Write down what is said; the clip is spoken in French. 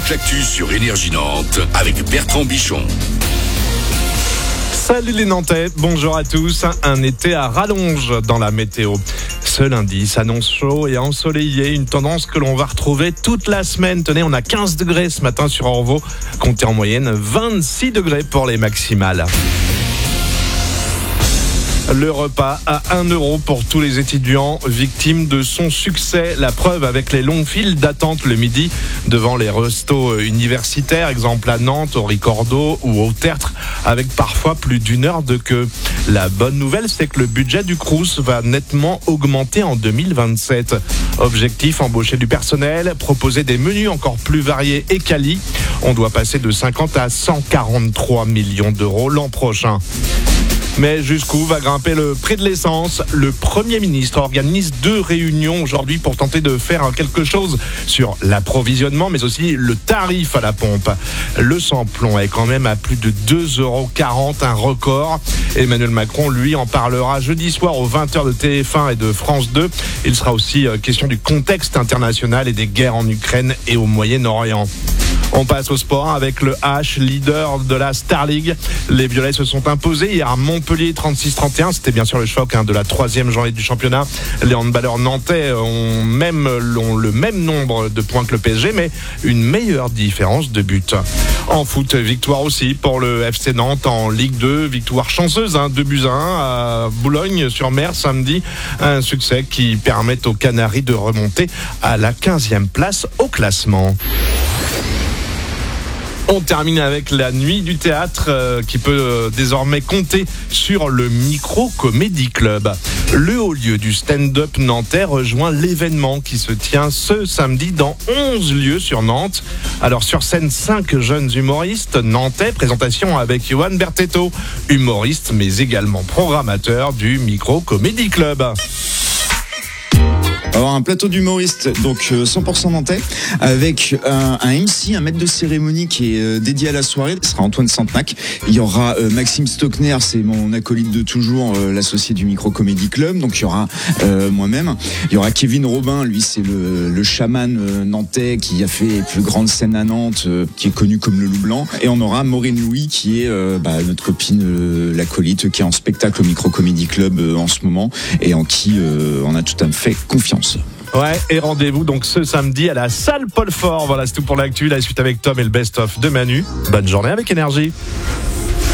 l'actu sur Énergie Nantes avec Bertrand Bichon. Salut les Nantais, bonjour à tous. Un été à rallonge dans la météo. Ce lundi s'annonce chaud et ensoleillé, une tendance que l'on va retrouver toute la semaine. Tenez, on a 15 degrés ce matin sur Orvault, comptez en moyenne 26 degrés pour les maximales. Le repas à 1 euro pour tous les étudiants victimes de son succès. La preuve avec les longues files d'attente le midi devant les restos universitaires, exemple à Nantes, au Ricordo ou au Tertre, avec parfois plus d'une heure de queue. La bonne nouvelle, c'est que le budget du Crous va nettement augmenter en 2027. Objectif, embaucher du personnel, proposer des menus encore plus variés et quali. On doit passer de 50 à 143 millions d'euros l'an prochain. Mais jusqu'où va grimper le prix de l'essence ? Le Premier ministre organise 2 réunions aujourd'hui pour tenter de faire quelque chose sur l'approvisionnement, mais aussi le tarif à la pompe. Le samplon est quand même à plus de 2,40 €, un record. Emmanuel Macron, lui, en parlera jeudi soir aux 20h de TF1 et de France 2. Il sera aussi question du contexte international et des guerres en Ukraine et au Moyen-Orient. On passe au sport avec le H, leader de la Star League. Les Violets se sont imposés hier à Montpellier 36-31. C'était bien sûr le choc de la 3e journée du championnat. Les handballeurs nantais ont le même nombre de points que le PSG, mais une meilleure différence de buts. En foot, victoire aussi pour le FC Nantes en Ligue 2. Victoire chanceuse, 2-1 à Boulogne-sur-Mer samedi. Un succès qui permet aux Canaries de remonter à la 15e place au classement. On termine avec la nuit du théâtre qui peut désormais compter sur le Micro Comedy Club. Le haut lieu du stand-up nantais rejoint l'événement qui se tient ce samedi dans 11 lieux sur Nantes. Alors sur scène, 5 jeunes humoristes nantais, présentation avec Johan Bertetto, humoriste mais également programmateur du Micro Comedy Club. Alors un plateau d'humoristes, donc 100% nantais, avec un MC, un maître de cérémonie qui est dédié à la soirée. Ce sera Antoine Santenac. Il y aura Maxime Stockner, c'est mon acolyte de toujours, l'associé du Micro Comedy Club. Donc il y aura moi-même. Il y aura Kevin Robin, lui c'est le chaman nantais qui a fait les plus grandes scènes à Nantes, qui est connu comme le Loup Blanc. Et on aura Maureen Louis qui est notre copine, l'acolyte, qui est en spectacle au Micro Comedy Club en ce moment et en qui on a tout à fait confiance. Ouais, et rendez-vous donc ce samedi à la salle Paul Fort. Voilà, c'est tout pour l'actu. La suite avec Tom et le best-of de Manu. Bonne journée avec Énergie.